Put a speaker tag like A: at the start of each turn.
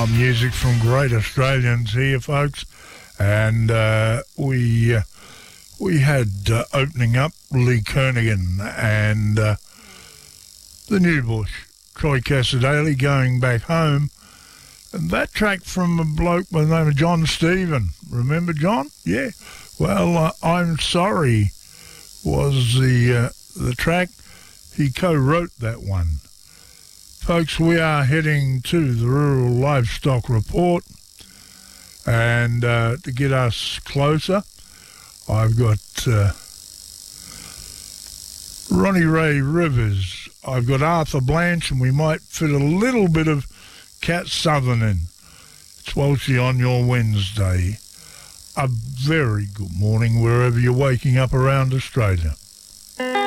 A: Music from great Australians here, folks, and we had opening up Lee Kernaghan and the New Bush, Troy Cassar-Daley, Going Back Home, and that track from a bloke by the name of John Stephen. Remember John? Yeah. Well, I'm Sorry was the track. He co-wrote that one. Folks, we are heading to the Rural Livestock Report, and to get us closer, I've got Ronnie Ray Rivers, I've got Arthur Blanche, and we might fit a little bit of Cat Southern in. It's Walshy on your Wednesday. A very good morning wherever you're waking up around Australia.